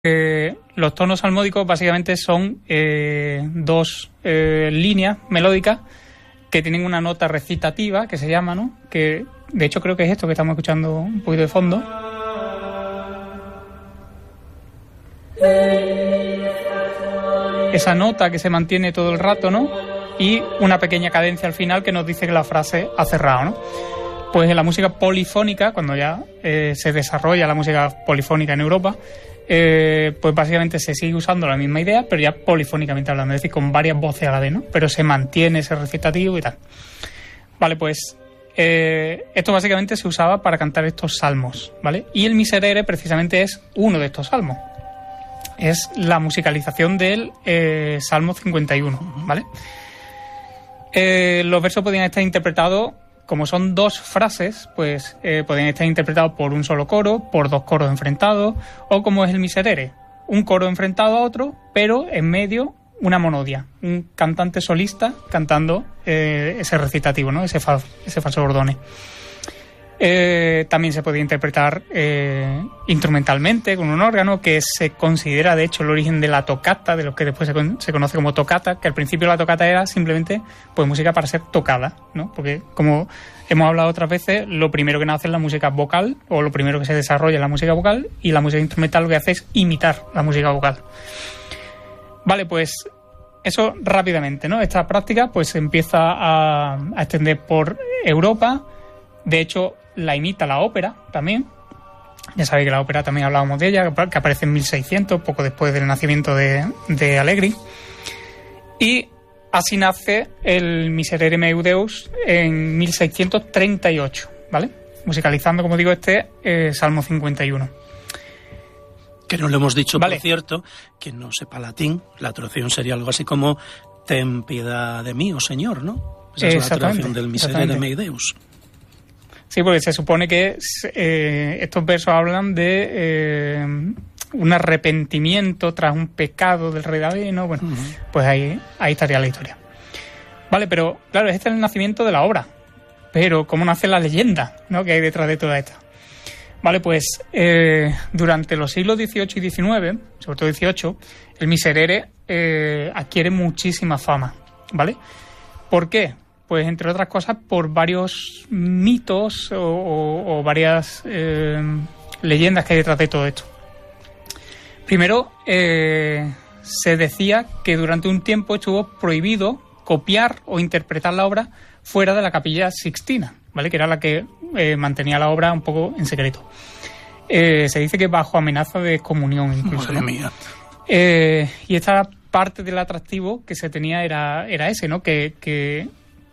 Los tonos salmódicos básicamente son dos líneas melódicas que tienen una nota recitativa que se llama, ¿no? Que de hecho creo que es esto que estamos escuchando un poquito de fondo. Esa nota que se mantiene todo el rato, ¿no? Y una pequeña cadencia al final que nos dice que la frase ha cerrado, ¿no? Pues en la música polifónica, cuando ya se desarrolla la música polifónica en Europa, pues básicamente se sigue usando la misma idea, pero ya polifónicamente hablando, es decir, con varias voces a la vez, ¿no? Pero se mantiene ese recitativo y tal. Vale, pues esto básicamente se usaba para cantar estos salmos, ¿vale? Y el Miserere precisamente es uno de estos salmos. Es la musicalización del Salmo 51, ¿vale? Los versos podían estar interpretados, como son dos frases, pues podían estar interpretados por un solo coro, por dos coros enfrentados, o como es el Miserere, un coro enfrentado a otro, pero en medio una monodia, un cantante solista cantando ese recitativo, ¿no? Ese falso bordone. También se podía interpretar instrumentalmente con un órgano, que se considera de hecho el origen de la toccata, de lo que después se conoce como toccata, que al principio la toccata era simplemente pues música para ser tocada, ¿no? Porque como hemos hablado otras veces, lo primero que nace es la música vocal, o lo primero que se desarrolla es la música vocal, y la música instrumental lo que hace es imitar la música vocal. Vale, pues eso rápidamente, ¿no? Esta práctica pues se empieza a extender por Europa. De hecho, la imita la ópera también. Ya sabéis que la ópera también hablábamos de ella, que aparece en 1600, poco después del nacimiento de Allegri. Y así nace el Miserere meu Deus en 1638, ¿vale? Musicalizando, como digo, Salmo 51. Que no le hemos dicho, vale. Por cierto, que no sepa latín, la traducción sería algo así como ten piedad de mí, oh Señor, ¿no? Esa es la traducción del Miserere meu Deus. Sí, porque se supone que estos versos hablan de un arrepentimiento tras un pecado del rey David, ¿no? Bueno, pues ahí estaría la historia. Vale, pero claro, este es el nacimiento de la obra. Pero ¿cómo nace la leyenda, ¿no? Que hay detrás de toda esta? Vale, pues durante los siglos XVIII y XIX, sobre todo XVIII, el Miserere adquiere muchísima fama, ¿vale? ¿Por qué? Pues entre otras cosas por varios mitos o varias leyendas que hay detrás de todo esto. Primero, se decía que durante un tiempo estuvo prohibido copiar o interpretar la obra fuera de la Capilla Sixtina, ¿vale? Que era la que mantenía la obra un poco en secreto. Se dice que bajo amenaza de excomunión incluso. Madre mía. Y esta parte del atractivo que se tenía era ese, ¿no? Que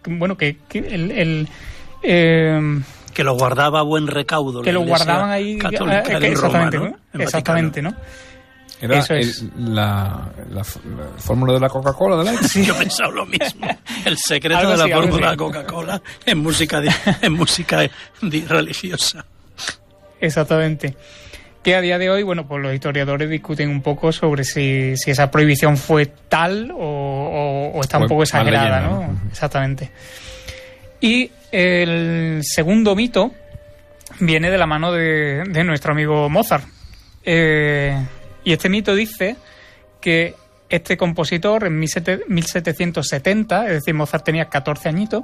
lo guardaba a buen recaudo. Que lo guardaban ahí. Exactamente, Roma, ¿no? Exactamente, ¿no? Era la fórmula de la Coca-Cola de la época. Sí. Yo he pensado lo mismo. El secreto de la fórmula de la Coca-Cola en música religiosa. Exactamente. Que a día de hoy, bueno, pues los historiadores discuten un poco sobre si esa prohibición fue tal o está un poco exagerada, leyenda, ¿no? Exactamente. Y el segundo mito viene de la mano de nuestro amigo Mozart. Y este mito dice que este compositor en 1770, es decir, Mozart tenía 14 añitos,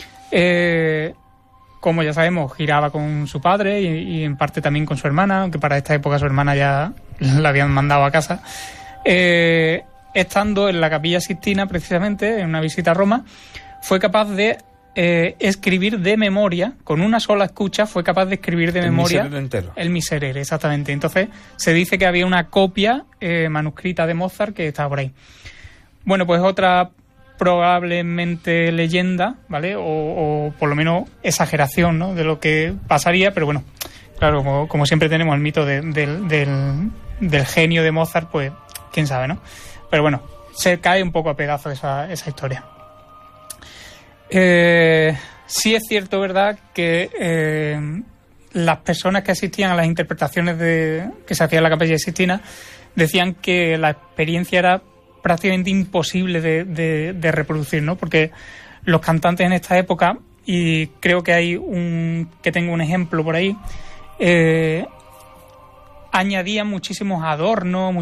como ya sabemos, giraba con su padre y en parte también con su hermana, aunque para esta época su hermana ya la habían mandado a casa. Estando en la Capilla Sixtina, precisamente, en una visita a Roma, fue capaz de escribir de memoria, con una sola escucha, fue capaz de escribir de memoria el Miserere, exactamente. Entonces, se dice que había una copia manuscrita de Mozart que estaba por ahí. Bueno, pues otra probablemente leyenda, ¿vale? O por lo menos exageración, ¿no? De lo que pasaría, pero bueno, claro, como siempre tenemos el mito del genio de Mozart, pues quién sabe, ¿no? Pero bueno, se cae un poco a pedazos esa historia. Sí es cierto, ¿verdad?, que las personas que asistían a las interpretaciones que se hacían en la Capilla Sixtina decían que la experiencia era prácticamente imposible de reproducir, ¿no? Porque los cantantes en esta época, y creo que hay que tengo un ejemplo por ahí, añadían muchísimos adornos,